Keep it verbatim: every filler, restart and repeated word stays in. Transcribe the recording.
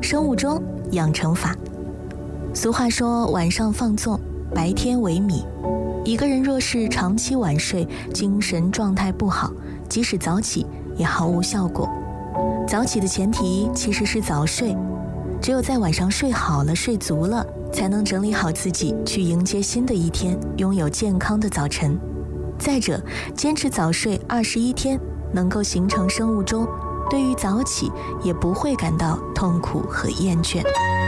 生物钟养成法。俗话说，晚上放纵，白天为米。一个人若是长期晚睡，精神状态不好，即使早起也毫无效果。早起的前提其实是早睡，只有在晚上睡好了、睡足了，才能整理好自己，去迎接新的一天，拥有健康的早晨。再者，坚持早睡二十一天，能够形成生物钟，对于早起也不会感到痛苦和厌倦。